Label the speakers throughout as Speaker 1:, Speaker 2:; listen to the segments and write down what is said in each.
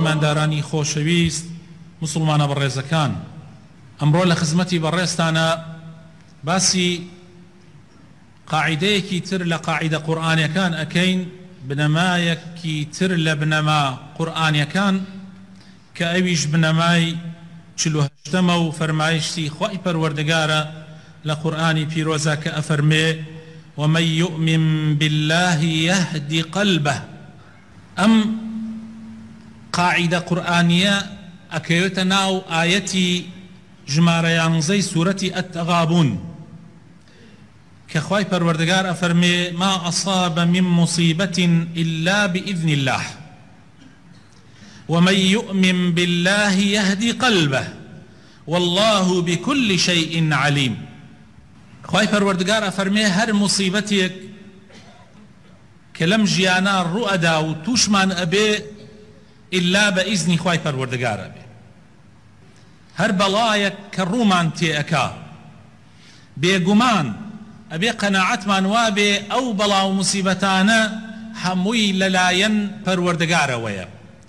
Speaker 1: ئیماندارانی خۆشەویست مسلمانە بەڕێزەکان، ئەمڕۆ لە خزمەتی بەڕێستانە باسی قاعیدەیەکی تر لە قاعیدە قورئانیەکان ئەکەین، بنەمایەکی تر لە بنەما قورئانیەکان کە ئەویش بنەمای 48ەمە و فەرمایشتی خوای پەروەردگارە لە قورئانی پیرۆزە کە ئەفەرمێ ومن يؤمن بالله يهدي قلبه. ئەم قاعدە قورئانیە ئەکەوێتە ناو ئایەتی ژمارە 11 سوورەتی التغابون کە خوای پەروەردگار ئەفەرمێ ما أصاب من مصيبة إلا بإذن الله ومن يؤمن بالله يهدي قلبه والله بكل شيء عليم. خوای پەروەردگار ئەفەرمێ هەر مصیبەتێک کە لەم ژیانە ڕوئەدا و تووشمان ئەبێ ئیلا بە ئیزنی خوای پەروەردگارە بێ، هەر بەڵایەک کە ڕوومان تێئەکا بێگومان ئەبێ قەناعەتمان وابێ ئەو بەڵا و موسیبەتانە هەمووی لەلایەن پەروەردگارەوەیە.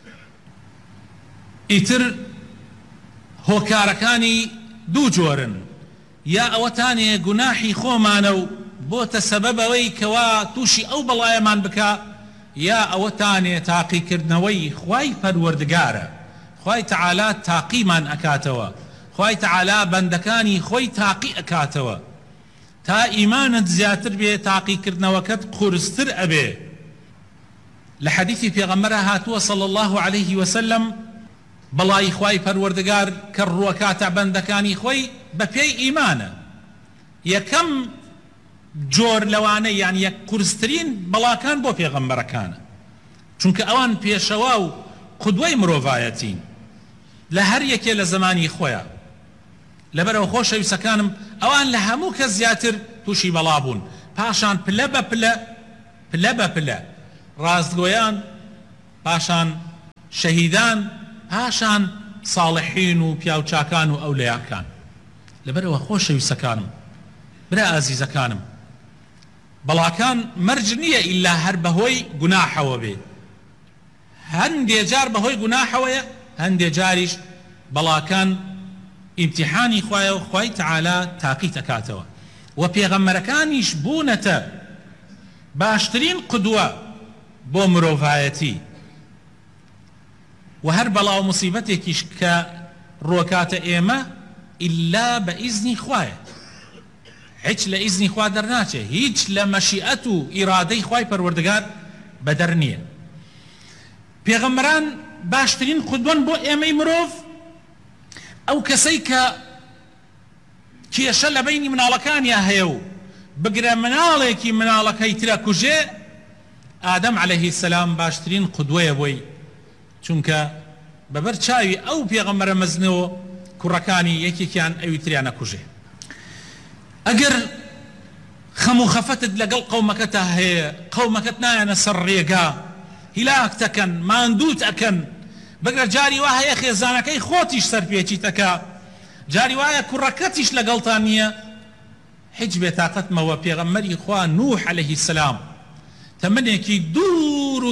Speaker 1: ئیتر هۆکارەکانی دوو جۆرن، یا ئەوەتانێ گوناحی خۆمانە و بۆتە سەبەبەوەی کەوا تووشی ئەو بەڵایەمان بکە، یا ئەوەتانێ تاقیکردنەوەی خوای پەروەردگارە. خوای تەعالا تاقیمان ئەکاتەوە، خوای تەعالا بەندەکانی خۆی تاقی ئەکاتەوە تا ئیمانت زیاتر بێ، تاقیکردنەوەکەت قورستر ئەبێ. لە حەدیثی پێغەمبەرە هاتووە صلی الله عليه وسلم بەڵای خوای پەروەردگار کە ڕووەکاتە بەندەکانی خۆی بە پێی ئیمانە. یەکەم جۆر لەوانە یان یەک قورسترین بەڵاکان بۆ پێغەمبەرەکانە، چونکە ئەوان پێشەوا و قودوەی مرۆڤایەتین لە هەر یەکێ لە زمانی خۆیان. لەبەرەوە خۆشەویستەکانم ئەوان لە هەموو کەس زیاتر تووشی بەڵا بوون، پاشان پلە بە پلە ڕاستگۆیان، پاشان شەهیدان، پاشان ساڵحین و پیاوچاکان و ئەولەیاکان. لەبەرەوە خۆشەویستەکانم، برا ئازیزەکانم، بەڵاکان مەرج نییە ئیلا هەر بەهۆی گوناحەوە بێ. هەندێ جار بەهۆی گوناحەوەیە، هەندێ جاریش بەڵاکان ئیمتیحانی خوایە و خوای تەعالا تاقیت ئەکاتەوە. و پێغەمبەرەکانیش بوونەتە باشترین قودوە بۆ مرۆڤایەتی. و هەر بەڵا و موسیبەتێکیش کە ڕووەکاتە ئێمە ئیلا بە ئیزنی خوایە، هیچ لە ئیزنی خوا دەرناچێ، هیچ لە مەشیئەت و ئیرادەی خوای پەروەردگار بەدەر نییە. پێغەمبەران باشترین قودوەن بۆ ئێمەی مرۆڤ، ئەو کەسەی کە کێشە لە بەینی مناڵەکانیان هەیە و بگرە مناڵێکی مناڵەکەی ترە کوژێ، ئادەم عەلەیهی سەلام باشترین قودوەیە بۆی، چونکە بەبەر چاوی ئەو پێغەمبەرە مەزنەوە کوڕەکانی یەکێکیان ئەوی تریان نەکوژێ. ئەگەر خەم و خەفەتت لەگەڵ قەومەکەتە هەیە، قەومەکەت نایەنە سەر ڕێگا، هیلاک دەکەن، ماندووت ئەکەن، بەگرە جاری وا هەیە خێزانەکەی خۆتیش سەرپێچیتەکە، جاری وایە کوڕەکەتیش لەگەڵتان نییە، هیچ بێتاقەتمەوە پێغەمبەری خوا نوح عەلەیهی سەلام تەمەنێکی دوور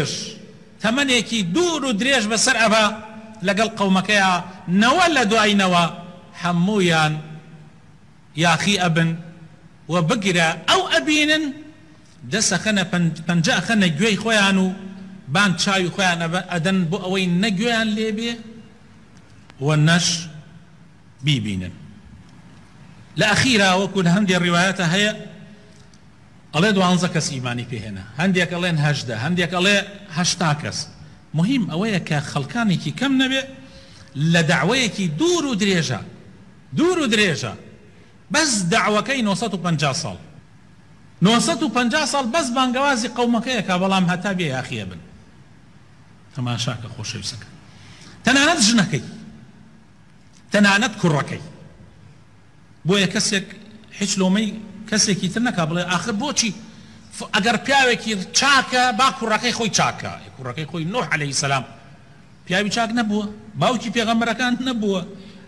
Speaker 1: و درێژ بەسەر ئەبا لەگەڵ قەومەکەیە، نەوە لە دوایینەوە هەموویان یاخی ئەبن و بگرە ئەو ئەبینن دەسەخەنە پەنجە ئەخەنە گوێی خۆیان و بان چاوی خۆیان ئەدەن بۆ ئەوەی نەگوێیان لێبێ و نەش بیبینن. لە ئەخیرا وەکو لە هەندێک ڕیوایەتە هەیە ئەڵێ 12 کەس ئیمانی پێهێنا، هەندێک ئەڵێن 18، هەندێک ئەڵێ 80 کەس. مهم ئەوەیە کە خەڵکانێکی کەم نەبێ لە داوایەکی دوور و درێژە بەس داوەکەی 950 ساڵ 950 ساڵ بەس بانگەوازی قەومەکەیەکە، بەڵام هەتا بێ یاخیە بن. تەماشاکە خۆشەویستەکە، تەنانەت ژنەکەی، تەنانەت کوڕەکەی، بۆیە کەسێک هیچ لۆمەی کەسێکی تر نەکا بڵێ ئاخر بۆچی ئەگەر پیاوێکی چاکە با کوڕەکەی خۆی چاکە. کوڕەکەی خۆی نوح عەلەیهی سەلام پیاوی چاک نەبووە، باوکی پێغەمبەرەکان نەبووە،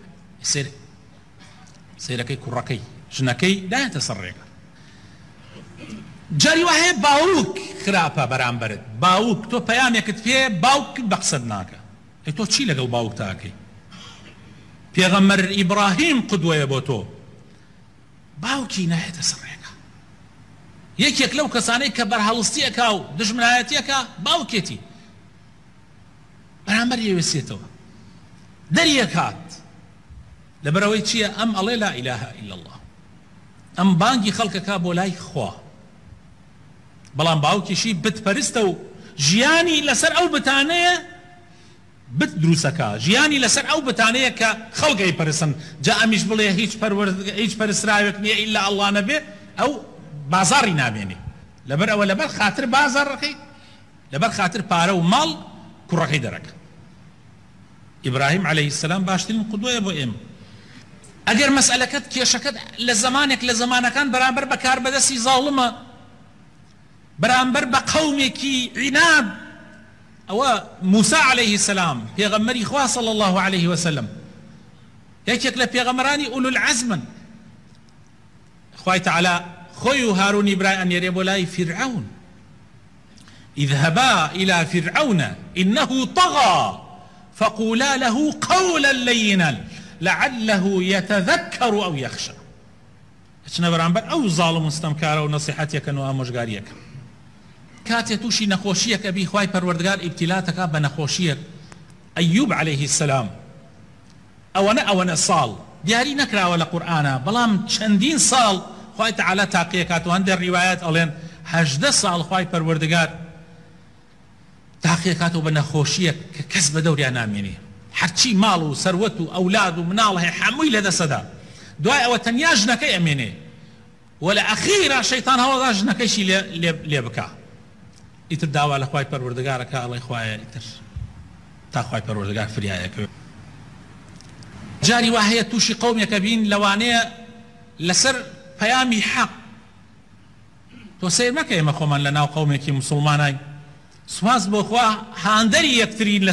Speaker 1: سیرەکەی کوڕەکەی ژنەکەی دایەتە سەر ڕێگە. جاری وهەیە باوک خراپە بەرامبەرت، باوک تۆ پەیامێکت پێ باوک بە قسەت ناکە، تۆ چی لەگەڵ باوک تاکەی پێغەمبەر ئیبراهیم قودوەیە بۆ تۆ باوکی نایەتە سڕێکە یەکێک لەو کەسانەی کە بەرهەڵستیەکە و دژمنایەتیەکە باوکێتی بەرامبەر یەوێسێتەوە دەریەکات لەبەرەوەی چییە ئەم ئەڵێ لا ئیلاهە ئیلا الله ئەم بانگی خەڵکەکە بۆ لای خوا بەڵام باوکیشی بتپەرستە و ژیانی لەسەر ئەو بتانەیە بت دروستەکە ژیانی لەسەر ئەو بتانەیە کە خەڵگەی پەرستن جا ئەمیش بڵێ هیچ پەرستراوێک نییە ئیلا ئەڵڵا نەبێ ئەو بازاڕی نامێنێ لەبەر ئەوە لەبەر خاتر بازاڕەکەی لەبەر خاتر پارە و ماڵ کوڕەکەی دەرەکە ئیبراهیم عەلەیهی السەلام باشترین قودوەیە بۆ ئێمە ئەگەر مەسئلەکەت کێشەکەت لە زمانێک لە زمانەکان بەرامبەر بە کاربەدەستی زاڵمە بەرامبەر بە قەومێکی عناد ئەوە موسا عەلەیهی السەلام پێغەمبەری خوا صلی الله عليه وسلم یەکێک لە پێغەمبەرانی ئولو العەزمن خوای تەعالا خۆی و هارونی برای ئەنێرێ بۆ لای فرعون اذهبا إلى فرعون إنه طغى فقولا له قولا لينا لعله يتذكر أو يخشى اچنە بەرامبەر ئەو زاڵم مستەمکارە و نەسیحەتێکن و ئامۆژگاریەکە کاتێ تووشی نەخۆشیەک ئەبی خوای پەروەردگار ئیبتیلاتەکە بە نەخۆشیەک ئەیوب عەلەیهی السەلام ئەوەنە ساڵ دیاری نەکراوە لە قورئانە بەڵام چەندین ساڵ خوای تەعالا تاقیەکات و هەندێک ڕیوایەت ئەڵێن 18 ساڵ خوای پەروەردگار تاقیەکاتەوە بە نەخۆشیەک کە کەس بە دەوریان نامێنێ هەرچی ماڵ و سەروەت و ئەولاد و مناڵ هەیە هەمووی لەدەسەدا دوای ئەوە تەنیا ژنەکەی ئەمێنێ و لە ئەخیرا شەیتان هەوڵدا ژنەکەیشی لێ بکا ئیتر داوا لە خوای پەروەردگارەکە ئەڵێ خوایە ئیتر تا خوای پەروەردگار فریایەکە جاری وا هەیە تووشی قەومێکە بین لەوانەیە لەسەر پەیامی حەق تۆ سیر مەکە ئێمە خۆمان لە ناو قەومێکی موسڵمانای سواز بۆ خوا هاندەری یەکترین لە